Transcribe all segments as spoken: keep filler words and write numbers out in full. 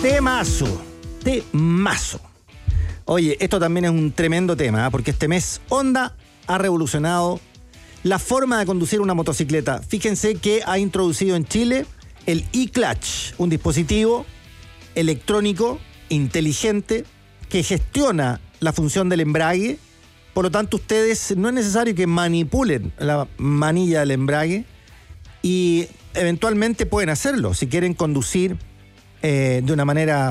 Temazo, temazo. Oye, esto también es un tremendo tema, ¿eh? Porque este mes Honda ha revolucionado la forma de conducir una motocicleta. Fíjense que ha introducido en Chile el e-clutch, un dispositivo electrónico inteligente que gestiona la función del embrague. Por lo tanto, ustedes no es necesario que manipulen la manilla del embrague y eventualmente pueden hacerlo si quieren conducir eh, de una manera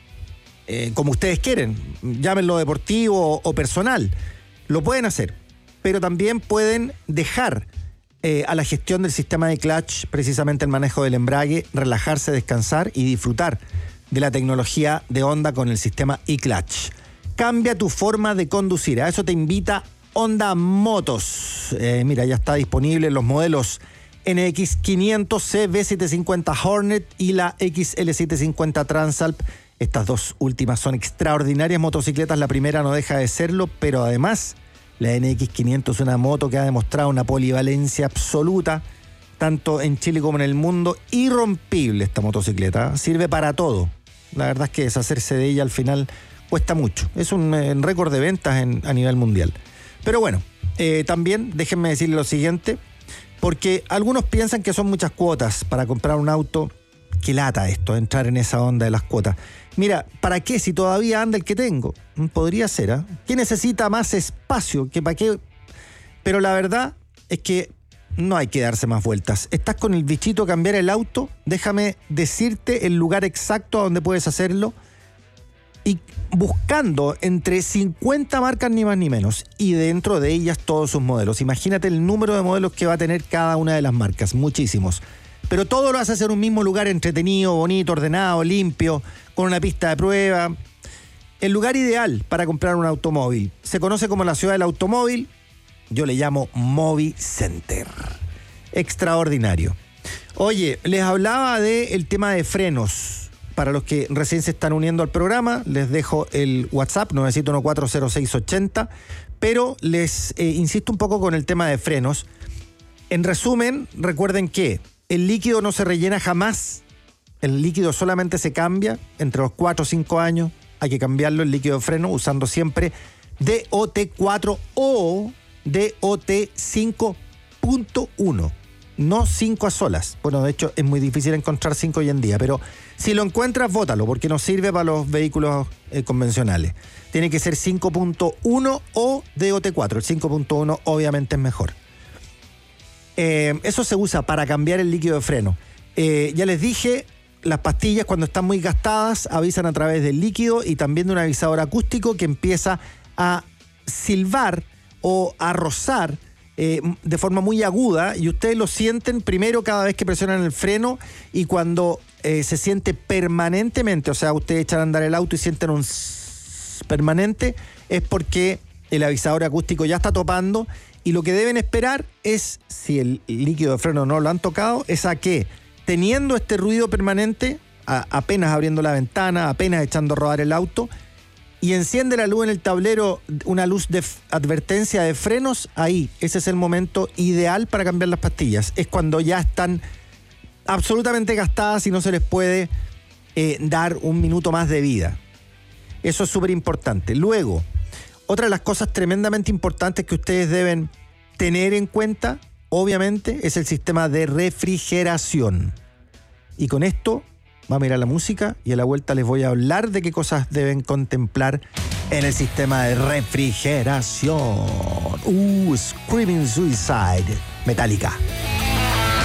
eh, como ustedes quieren, llámenlo deportivo o personal, lo pueden hacer, pero también pueden dejar eh, a la gestión del sistema de clutch, precisamente el manejo del embrague, relajarse, descansar y disfrutar de la tecnología de Honda con el sistema e-clutch. Cambia tu forma de conducir. A eso te invita Honda Motos. Eh, mira, ya está disponible en los modelos N X quinientos C, V setecientos cincuenta Hornet y la X L setecientos cincuenta Transalp. Estas dos últimas son extraordinarias motocicletas. La primera no deja de serlo, pero además la N X quinientos es una moto que ha demostrado una polivalencia absoluta, tanto en Chile como en el mundo. Irrompible esta motocicleta. Sirve para todo. La verdad es que deshacerse de ella al final cuesta mucho. Es un eh, récord de ventas en, a nivel mundial. Pero bueno, eh, también déjenme decirle lo siguiente, porque algunos piensan que son muchas cuotas para comprar un auto. Qué lata esto, entrar en esa onda de las cuotas. Mira, ¿para qué si todavía anda el que tengo? Podría ser, ¿eh? ¿Qué necesita más espacio? ¿Qué para qué? Pero la verdad es que no hay que darse más vueltas. Estás con el bichito cambiar el auto, déjame decirte el lugar exacto a donde puedes hacerlo. Y buscando entre cincuenta marcas ni más ni menos, y dentro de ellas todos sus modelos. Imagínate el número de modelos que va a tener cada una de las marcas, muchísimos. Pero todo lo hace en un mismo lugar entretenido, bonito, ordenado, limpio, con una pista de prueba. El lugar ideal para comprar un automóvil. Se conoce como la ciudad del automóvil. Yo le llamo Movi Center. Extraordinario. Oye, les hablaba del tema de frenos. Para los que recién se están uniendo al programa, les dejo el WhatsApp nueve siete uno cuatro cero seis ocho cero, pero les eh, insisto un poco con el tema de frenos. En resumen, recuerden que el líquido no se rellena jamás, el líquido solamente se cambia entre los cuatro o cinco años. Hay que cambiarlo, el líquido de freno, usando siempre D O T cuatro o D O T cinco punto uno. No cinco a solas. Bueno, de hecho es muy difícil encontrar cinco hoy en día, pero si lo encuentras, bótalo, porque no sirve para los vehículos eh, convencionales. Tiene que ser cinco punto uno o D O T cuatro. El cinco punto uno obviamente es mejor. Eh, eso se usa para cambiar el líquido de freno. Eh, ya les dije, las pastillas cuando están muy gastadas avisan a través del líquido y también de un avisador acústico que empieza a silbar o a rozar Eh, de forma muy aguda, y ustedes lo sienten primero cada vez que presionan el freno, y cuando eh, se siente permanentemente, o sea, ustedes echan a andar el auto y sienten un permanente, es porque el avisador acústico ya está topando, y lo que deben esperar es, si el líquido de freno no lo han tocado, es a que, teniendo este ruido permanente, a, apenas abriendo la ventana, apenas echando a rodar el auto, y enciende la luz en el tablero, una luz de advertencia de frenos, ahí, ese es el momento ideal para cambiar las pastillas. Es cuando ya están absolutamente gastadas y no se les puede eh, dar un minuto más de vida. Eso es súper importante. Luego, otra de las cosas tremendamente importantes que ustedes deben tener en cuenta, obviamente, es el sistema de refrigeración. Y con esto vamos a ir a la música y a la vuelta les voy a hablar de qué cosas deben contemplar en el sistema de refrigeración. Uh, Screaming Suicide, Metallica.